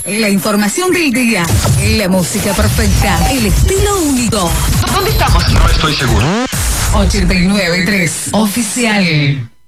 La información del día, la música perfecta, el estilo único. ¿Dónde estamos? No estoy seguro. 89.3 Oficial.